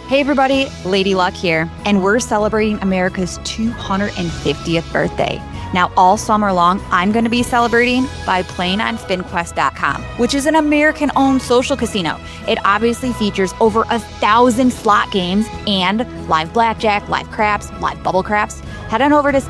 Hey everybody, Lady Luck here, and we're celebrating America's 250th birthday. Now, all summer long, I'm going to be celebrating by playing on SpinQuest.com, which is an American-owned social casino. It obviously features over 1,000 slot games and live blackjack, live craps, live bubble craps. Head on over to